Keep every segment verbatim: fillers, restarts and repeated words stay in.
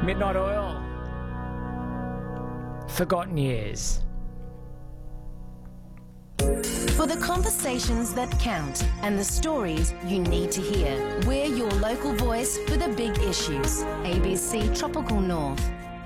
Midnight Oil. Forgotten Years. For the conversations that count and the stories you need to hear, we're your local voice for the big issues. A B C Tropical North.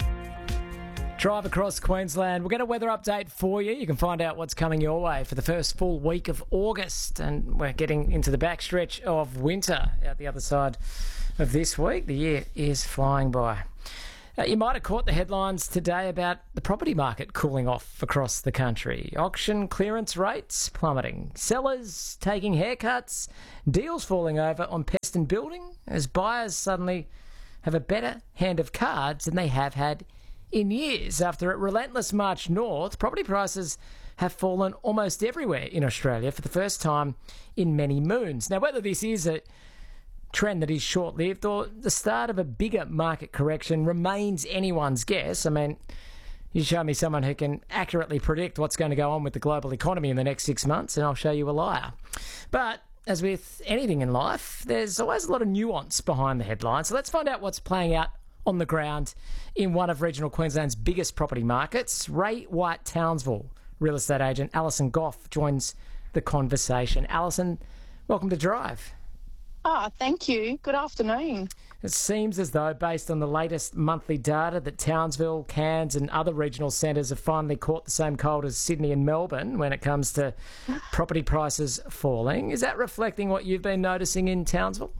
Drive across Queensland. We'll get a weather update for you. You can find out what's coming your way for the first full week of August. And we're getting into the backstretch of winter out the other side of this week. The year is flying by. Uh, you might have caught the headlines today about the property market cooling off across the country. Auction clearance rates plummeting. Sellers taking haircuts. Deals falling over on Peston Building as buyers suddenly have a better hand of cards than they have had in years. After a relentless march north, property prices have fallen almost everywhere in Australia for the first time in many moons. Now, whether this is a trend that is short-lived or the start of a bigger market correction remains anyone's guess. I mean, you show me someone who can accurately predict what's going to go on with the global economy in the next six months and I'll show you a liar. But as with anything in life, there's always a lot of nuance behind the headlines. So let's find out what's playing out on the ground in one of regional Queensland's biggest property markets. Ray White Townsville real estate agent Alison Goff joins the conversation. Alison, welcome to Drive. Ah, thank you. Good afternoon. It seems as though, based on the latest monthly data, that Townsville, Cairns and other regional centres have finally caught the same cold as Sydney and Melbourne when it comes to property prices falling. Is that reflecting what you've been noticing in Townsville?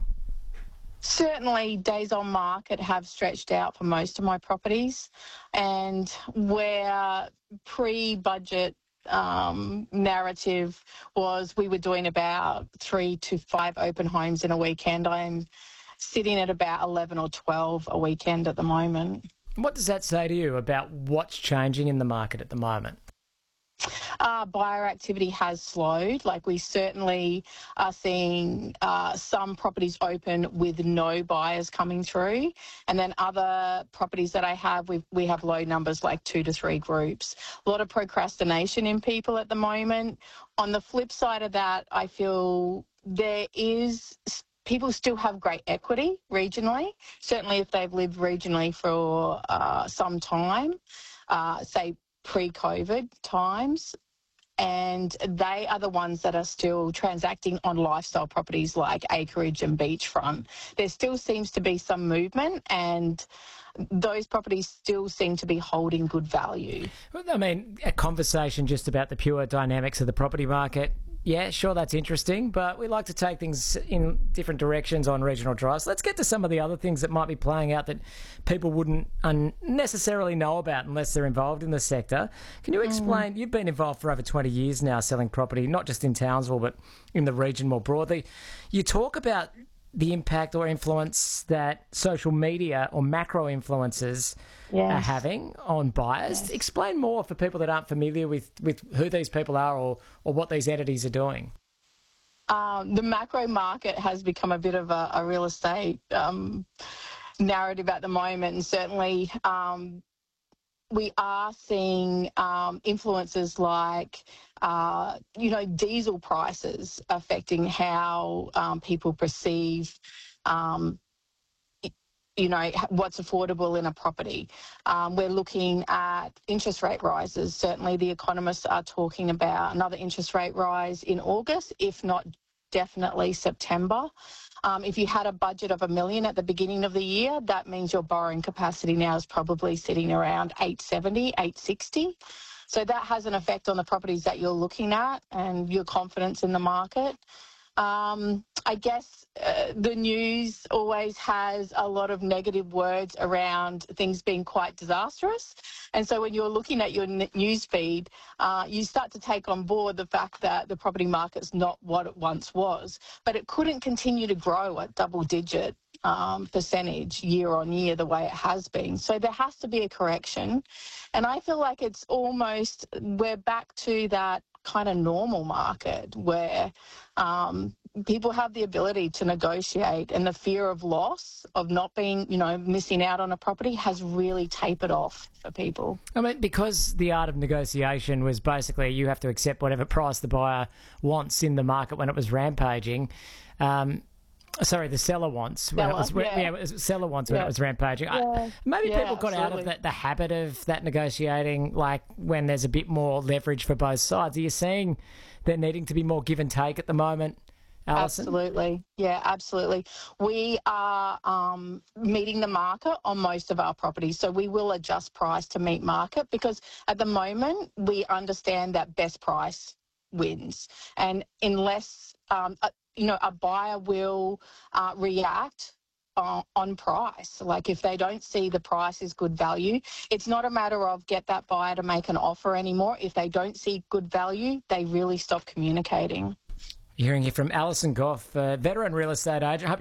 Certainly, days on market have stretched out for most of my properties, and where pre-budget um, narrative was we were doing about three to five open homes in a weekend, I'm sitting at about eleven or twelve a weekend at the moment. What does that say to you about what's changing in the market at the moment? Uh, buyer activity has slowed. Like, we certainly are seeing uh, some properties open with no buyers coming through, and then other properties that I have, we we have low numbers, like two to three groups. A lot of procrastination in people at the moment. On the flip side of that, I feel there is people still have great equity regionally, certainly if they've lived regionally for uh, some time, uh, say pre-COVID times, and they are the ones that are still transacting on lifestyle properties like acreage and beachfront. There still seems to be some movement, and those properties still seem to be holding good value. Well, I mean, a conversation just about the pure dynamics of the property market. Yeah, sure, that's interesting, but we like to take things in different directions on Regional Drive. So let's get to some of the other things that might be playing out that people wouldn't unnecessarily know about unless they're involved in the sector. Can you explain, mm. you've been involved for over twenty years now selling property, not just in Townsville, but in the region more broadly. You talk about the impact or influence that social media or macro influences yes. are having on buyers. Yes. Explain more for people that aren't familiar with, with who these people are or, or what these entities are doing. Um, the macro market has become a bit of a, a real estate um, narrative at the moment, and certainly um, we are seeing um, influences like, uh, you know, diesel prices affecting how um, people perceive, um, you know, what's affordable in a property. Um, we're looking at interest rate rises. Certainly the economists are talking about another interest rate rise in August, if not definitely September. Um, if you had a budget of a million at the beginning of the year, that means your borrowing capacity now is probably sitting around eight seventy, eight sixty. So that has an effect on the properties that you're looking at and your confidence in the market. Um, I guess uh, the news always has a lot of negative words around things being quite disastrous. And so when you're looking at your n- news feed, uh, you start to take on board the fact that the property market's not what it once was. But it couldn't continue to grow at double digit um, percentage year on year the way it has been. So there has to be a correction. And I feel like it's almost, we're back to that kind of normal market where um, people have the ability to negotiate, and the fear of loss, of not being, you know, missing out on a property has really tapered off for people. I mean, because the art of negotiation was basically you have to accept whatever price the buyer wants in the market when it was rampaging, um, Sorry, the seller wants. When Seller, it was, yeah. yeah, it was seller wants when Yeah. it was rampaging. I, Yeah. maybe Yeah, people got out of absolutely. the, the habit of that negotiating, like when there's a bit more leverage for both sides. Are you seeing there needing to be more give and take at the moment, Alison? Absolutely. Yeah, absolutely. We are um, meeting the market on most of our properties. So we will adjust price to meet market because at the moment we understand that best price wins. And unless, um, a, you know, a buyer will uh, react on, on price. Like if they don't see the price is good value, it's not a matter of get that buyer to make an offer anymore. If they don't see good value, they really stop communicating. You're hearing here from Alison Goff, a veteran real estate agent.